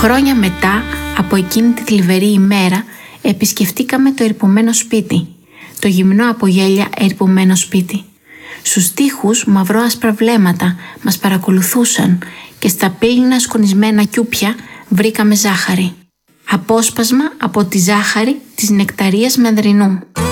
Χρόνια μετά από εκείνη τη θλιβερή ημέρα επισκεφτήκαμε το ερειπωμένο σπίτι. Το γυμνό από γέλια ερειπωμένο σπίτι. Στους τοίχους μαυρό-άσπρα βλέμματα μας παρακολουθούσαν και στα πύληνα σκονισμένα κιούπια βρήκαμε ζάχαρη. Απόσπασμα από τη ζάχαρη της νεκταρίας Μανδρινού.